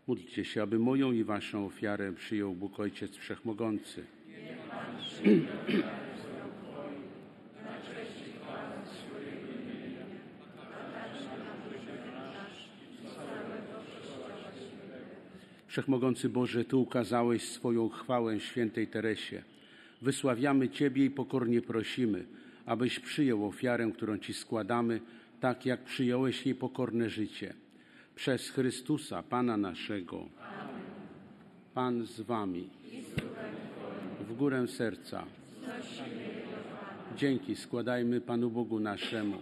Módlcie się, aby moją i waszą ofiarę przyjął Bóg Ojciec Wszechmogący. Wszechmogący Boże, Ty ukazałeś swoją chwałę świętej Teresie. Wysławiamy Ciebie i pokornie prosimy, abyś przyjął ofiarę, którą Ci składamy, tak jak przyjąłeś jej pokorne życie. Przez Chrystusa, Pana naszego. Pan z Wami. W górę serca. Dzięki składajmy Panu Bogu naszemu.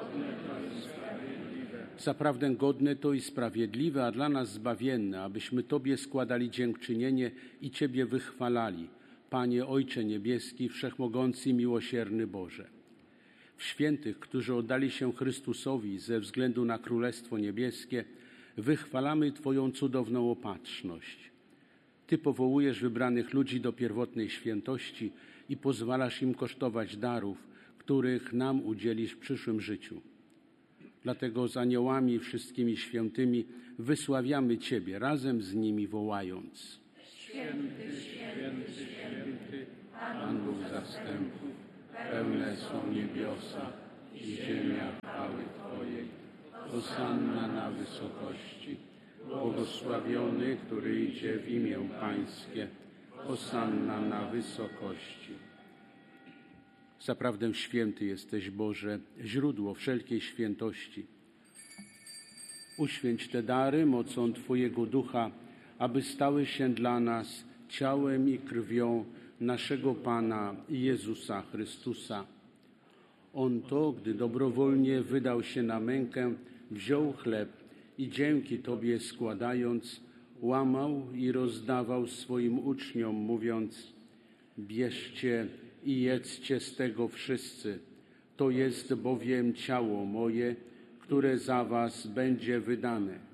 Zaprawdę godne to i sprawiedliwe, a dla nas zbawienne, abyśmy Tobie składali dziękczynienie i Ciebie wychwalali, Panie Ojcze Niebieski, Wszechmogący i miłosierny Boże. W świętych, którzy oddali się Chrystusowi ze względu na Królestwo Niebieskie, wychwalamy Twoją cudowną opatrzność. Ty powołujesz wybranych ludzi do pierwotnej świętości i pozwalasz im kosztować darów, których nam udzielisz w przyszłym życiu. Dlatego z aniołami i wszystkimi świętymi wysławiamy Ciebie, razem z nimi wołając: Święty, święty, święty, Pan Bóg zastępów, pełne są niebiosa i ziemia chwały Twojej. Hosanna na wysokości, błogosławiony, który idzie w imię Pańskie. Hosanna na wysokości. Zaprawdę święty jesteś, Boże, źródło wszelkiej świętości. Uświęć te dary mocą Twojego Ducha, aby stały się dla nas ciałem i krwią naszego Pana Jezusa Chrystusa. On to, gdy dobrowolnie wydał się na mękę, wziął chleb i dzięki Tobie składając, łamał i rozdawał swoim uczniom, mówiąc: bierzcie i jedzcie z tego wszyscy. To jest bowiem ciało moje, które za was będzie wydane.